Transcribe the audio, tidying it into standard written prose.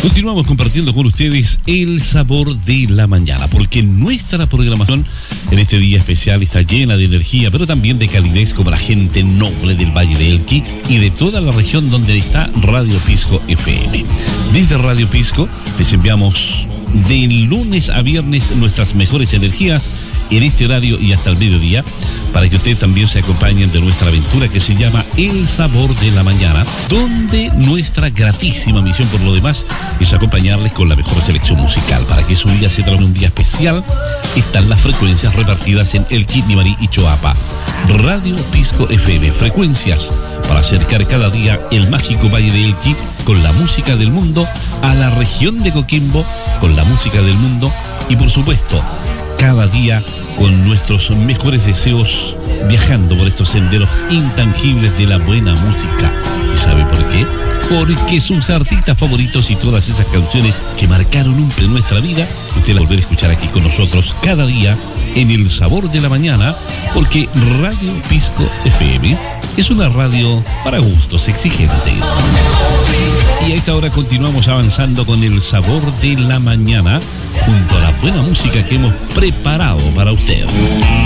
Continuamos compartiendo con ustedes el sabor de la mañana, porque nuestra programación en este día especial está llena de energía, pero también de calidez, como la gente noble del Valle de Elqui y de toda la región donde está Radio Pisco FM. Desde Radio Pisco les enviamos de lunes a viernes nuestras mejores energías en este horario y hasta el mediodía, para que ustedes también se acompañen de nuestra aventura que se llama El Sabor de la Mañana, donde nuestra gratísima misión por lo demás es acompañarles con la mejor selección musical. Para que su día se torne un día especial, están las frecuencias repartidas en Elqui, Nimarí y Choapa. Radio Pisco FM, frecuencias para acercar cada día el mágico Valle de Elqui con la música del mundo a la región de Coquimbo con la música del mundo y, por supuesto, cada día con nuestros mejores deseos, viajando por estos senderos intangibles de la buena música. ¿Y sabe por qué? Porque sus artistas favoritos y todas esas canciones que marcaron un en nuestra vida, usted la volverá a escuchar aquí con nosotros cada día en El Sabor de la Mañana, porque Radio Pisco FM es una radio para gustos exigentes. Y a esta hora continuamos avanzando con El Sabor de la Mañana, junto a la buena música que hemos preparado para usted.